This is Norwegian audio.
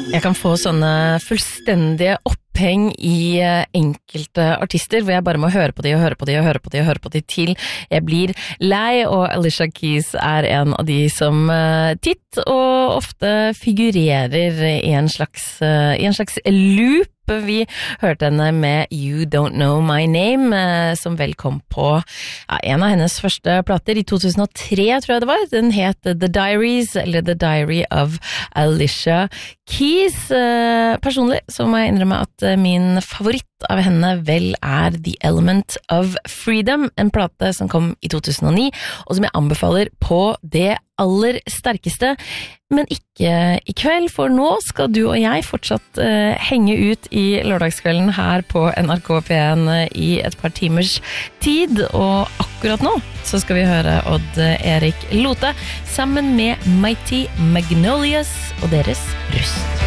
Jeg kan få sånne fullstendige oppheng i enkelte artister, hvor jeg bare må høre på de og høre på de og høre på de og høre på de til jeg blir lei, og Alicia Keys en av de som titt og ofte figurerer i en slags loop. Vi hørte henne med You Don't Know My Name, som vel kom på en av hennes første plater i 2003, tror jeg det var. Den het The Diaries, eller The Diary of Alicia Keys. Personlig så må jeg innrømme at min favoritt av henne vel The Element of Freedom, en plate som kom i 2009, og som jeg anbefaler på det aller sterkeste, men ikke i kveld, for nå skal du og jeg fortsatt henge ut i lørdagskvelden her på NRK P1 i et par timers tid, og akkurat nå så skal vi høre Odd Erik Lothe sammen med Mighty Magnolias og deres Rust.